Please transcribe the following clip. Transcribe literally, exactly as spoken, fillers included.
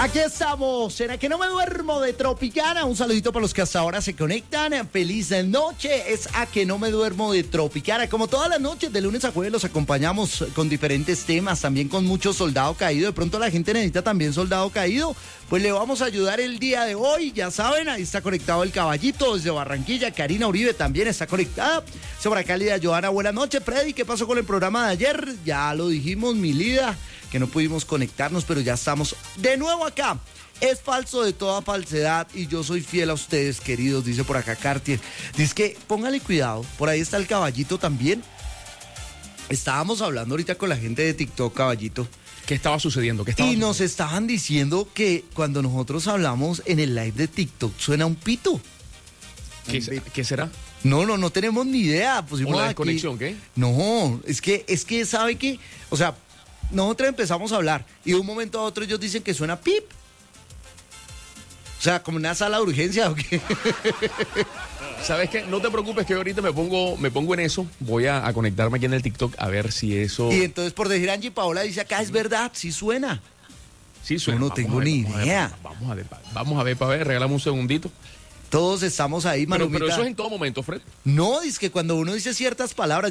Aquí estamos, ¿será que no me duermo de Tropicana? Un saludito para los que hasta ahora se conectan. Feliz noche, es A que no me duermo de Tropicana. Como todas las noches, de lunes a jueves, los acompañamos con diferentes temas, también con mucho soldado caído. De pronto la gente necesita también soldado caído. Pues le vamos a ayudar el día de hoy, ya saben, ahí está conectado el caballito desde Barranquilla. Karina Uribe también está conectada. Sobre acá, Lida Johanna, buenas noches. Freddy, ¿qué pasó con el programa de ayer? Ya lo dijimos, mi Lida, que no pudimos conectarnos, pero ya estamos de nuevo acá. Es falso de toda falsedad y yo soy fiel a ustedes, queridos, dice por acá Cartier. Dice que póngale cuidado, por ahí está el caballito también. Estábamos hablando ahorita con la gente de TikTok, caballito. ¿Qué estaba sucediendo? ¿Qué estaba y sucediendo? nos estaban diciendo que cuando nosotros hablamos en el live de TikTok suena un pito. ¿Qué, ¿Qué será? No, no, no tenemos ni idea. Pusimos ¿O la aquí- desconexión, qué? No, es que, es que, ¿sabe qué? O sea, nosotros empezamos a hablar y de un momento a otro ellos dicen que suena pip. O sea, como una sala de urgencia o qué. ¿Sabes qué? No te preocupes que ahorita me pongo, me pongo en eso. Voy a, a conectarme aquí en el TikTok a ver si eso... Y entonces por decir Angie Paola dice acá, es verdad, sí suena. Sí suena. no Vamos tengo a ver, ni vamos a ver, idea. Vamos a ver, vamos a ver, para ver, regálame un segundito. Todos estamos ahí, Pero, Marumita. pero eso es en todo momento, Fred. No, es que cuando uno dice ciertas palabras,